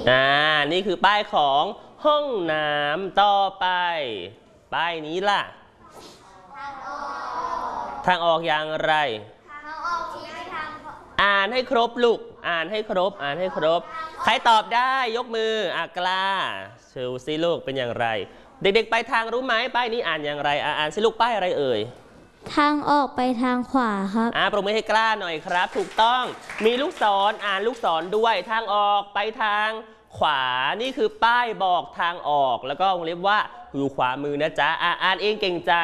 นี่คือป้ายของห้องน้ำต่อไปป้ายนี้ล่ะทางออกอย่างไรอ่านให้ครบลูกอ่านให้ครบใครตอบได้ยกมือกล้าเชิญสิลูกเป็นอย่างไรเด็กๆไปทางรู้ไหมป้ายนี้อ่านอย่างไรอ่านสิลูกป้ายอะไรเอ่ยทางออกไปทางขวาครับปรบมือให้กล้าหน่อยครับถูกต้องมีลูกศรอ่านลูกศรด้วยทางออกไปทางขวานี่คือป้ายบอกทางออกแล้วก็วงเล็บว่าอยู่ขวามือนะจ๊ะอ่านเองเก่งจ้า